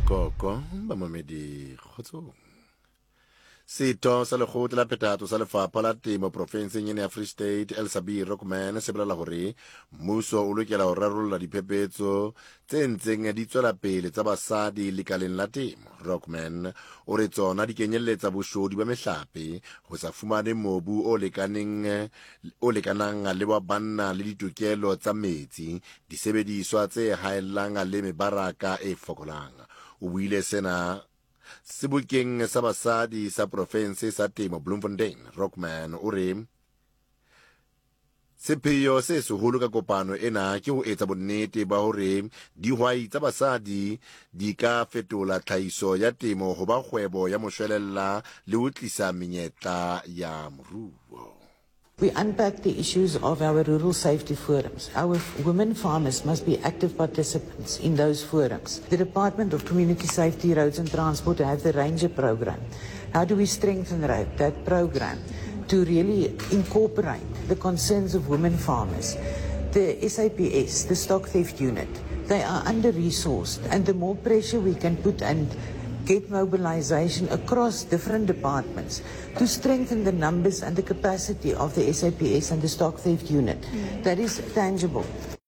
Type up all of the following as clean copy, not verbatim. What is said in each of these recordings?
koko bamamedi kgotsong. Setho sa lekgotla la phethahatso sa lefapha la temo profenseng ena ya Free State Elsabi Rockman se bolela hore mmuso o lokela ho rarolla diphephetso tse ntseng di tswela pele tsa basadi lekaleng la temo. Rockman o re tsona di kenyelletsa boshodi ba mehlape, ho sa fumane mobu o lekanang le wa banna le ditokelo tsa metsi, disebediswa tse haellang le mebaraka e fokolang. O buile sena Sebokeng sa basadi sa profense sa temo Bloemfontein. Rockman o re sepheo se seholo ka kopano ena ke ho etsa bonnete ba hore dihwai tsa basadi di ka fetola tlhahiso ya temo ho ba kgwebo ya moshwelella le ho tlisa menyetla ya moruo. We unpack the issues of our rural safety forums. Our women farmers must be active participants in those forums. The Department of Community Safety, Roads and Transport have the Ranger program. How do we strengthen that program to really incorporate the concerns of women farmers? The SAPS, the stock theft unit, they are under-resourced, and the more pressure we can put and get mobilization across different departments to strengthen the numbers and the capacity of the SAPS and the stock theft unit. That is tangible.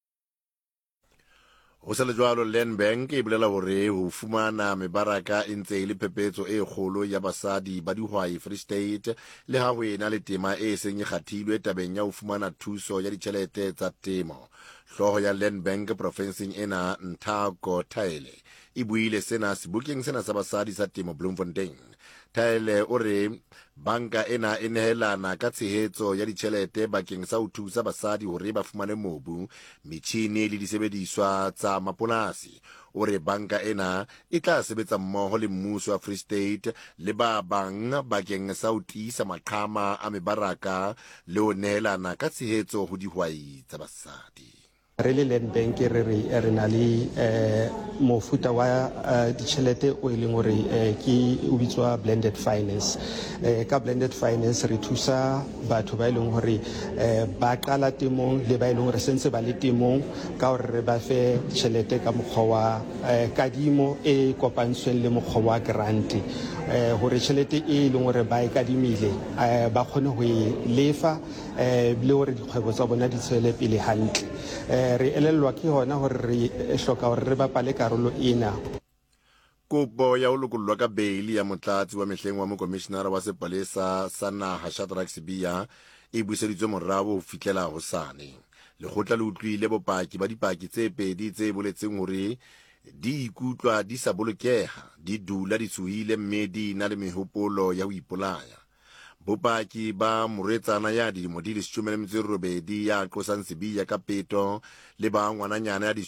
Ho sa le jwalo Land Bank e bolela hore ho fumana mebaraka e ntse le phephetso e kgolo ya basadi ba dihwai Free State le ha ho ena le tema e seng e kgathilwe tabeng ya ho fumana thuso ya ditjhelete tsa temo. Hloho ya Land Bank profenseng ena Nthako Taele e buile sena Sebokeng sena sa basadi sa temo Bloemfontein. Taele o re banka ena e nehelana ka tshehetso ya ditjhelete bakeng sa ho thusa basadi hore ba fumane mobu, metjhini le disebediswa tsa mapolasi. O re banka ena e tla sebetsa mmoho le mmuso wa Free State le ba bang bakeng sa ho tiisa maqhama a mebaraka le ho nehelana ka tshehetso ho dihwai tsa basadi. Really Land Bank re na le mofuta wa ditjhelete o leng hore ke o bitswa blended finance. Ka blended finance re thusa batho ba leng hore ba qala temong le ba leng hore sentse ba le temong ka hore re ba fe tjhelete ka mokgwa wa kadimo e kopantsweng le mokgwa wa grant, hore tjhelete e leng hore ba e kadimile ba kgone ho e lefa le hore dikgwebo tsa bona di tswele pele hantle. Re elellwa ke hona hore re hloka hore re bapale karolo ena. Kopo ya ho lokollwa ka beili ya motlatsi wa mehleng wa mokomishenara wa sepalesa sa naha Shadrack Sibiya e buseditswe morao ho fihlela hosane. Lekgotla le utlwile bopaki ba dipaki tse pedi tse boletseng hore di ikutlwa di sa bolokeha, di dula di tshohile mme di na le mehopolo ya ho ipolaya. Bopaki ba moretsana ya dilemo di 18 ya qosang Sibiya ka peto le ba ngwananyana ya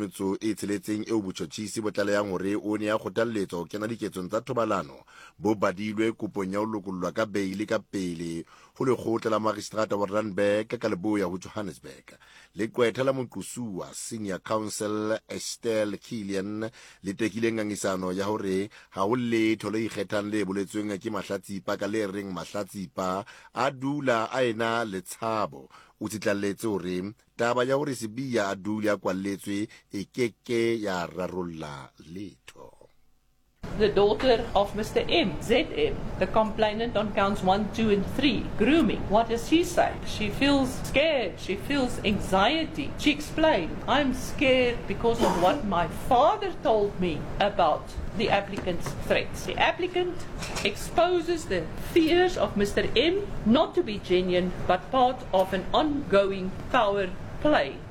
16 eo botjhotjhisi bo tlalehang hore o ne ya kgothalletsa ho kena diketsong tsa thobalano bo badilwe kopong ya ho lokollwa ka beili ka pele ho lekgotla la magistrata wa Randburg ka Leboya ho Johannesburg. Leqwetha la moqosuwa Senior Counsel Estelle Killian le tekile ngangisano ya hore ha ho letho le ikgethang le boletsweng ke mahlatsipa ka le reng mahlatsipa a dula a ena le tshabo. O tsitlalletse hore taba ya hore Sibiya a dule a kwalletswe e keke ya rarolla letho. The daughter of Mr. M, ZM, the complainant on counts 1, 2 and 3, grooming. What does she say? She feels scared. She feels anxiety. She explained, I'm scared because of what my father told me about the applicant's threats. The applicant exposes the fears of Mr. M not to be genuine but part of an ongoing power play